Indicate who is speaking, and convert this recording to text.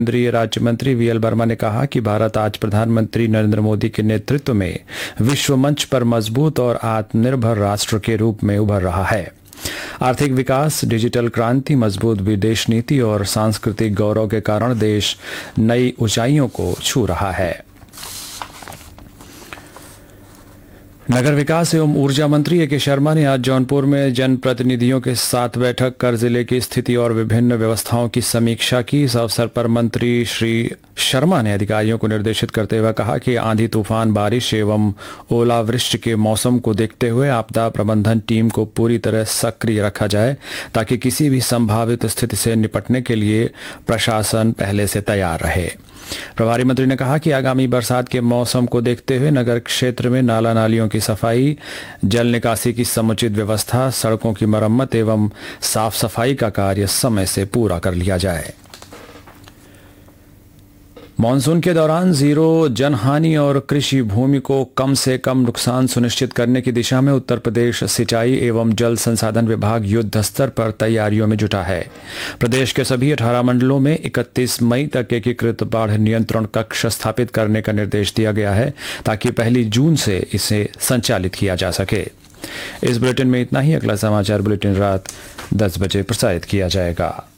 Speaker 1: केंद्रीय राज्य मंत्री वीएल वर्मा ने कहा कि भारत आज प्रधानमंत्री नरेंद्र मोदी के नेतृत्व में विश्व मंच पर मजबूत और आत्मनिर्भर राष्ट्र के रूप में उभर रहा है। आर्थिक विकास, डिजिटल क्रांति, मजबूत विदेश नीति और सांस्कृतिक गौरव के कारण देश नई ऊंचाइयों को छू रहा है। नगर विकास एवं ऊर्जा मंत्री ए के शर्मा ने आज जौनपुर में जनप्रतिनिधियों के साथ बैठक कर जिले की स्थिति और विभिन्न व्यवस्थाओं की समीक्षा की। इस अवसर पर मंत्री श्री शर्मा ने अधिकारियों को निर्देशित करते हुए कहा कि आंधी तूफान, बारिश एवं ओलावृष्टि के मौसम को देखते हुए आपदा प्रबंधन टीम को पूरी तरह सक्रिय रखा जाए ताकि किसी भी संभावित स्थिति से निपटने के लिए प्रशासन पहले से तैयार रहे। प्रभारी मंत्री ने कहा कि आगामी बरसात के मौसम को देखते हुए नगर क्षेत्र में नाला नालियों की सफाई, जल निकासी की समुचित व्यवस्था, सड़कों की मरम्मत एवं साफ सफाई का कार्य समय से पूरा कर लिया जाए। मानसून के दौरान जीरो जनहानि और कृषि भूमि को कम से कम नुकसान सुनिश्चित करने की दिशा में उत्तर प्रदेश सिंचाई एवं जल संसाधन विभाग युद्ध स्तर पर तैयारियों में जुटा है। प्रदेश के सभी 18 मंडलों में 31 मई तक एकीकृत बाढ़ नियंत्रण कक्ष स्थापित करने का निर्देश दिया गया है ताकि 1 जून से इसे संचालित किया जा सके। इस बुलेटिन में इतना ही। अगला समाचार बुलेटिन रात 10 बजे प्रसारित किया जाएगा।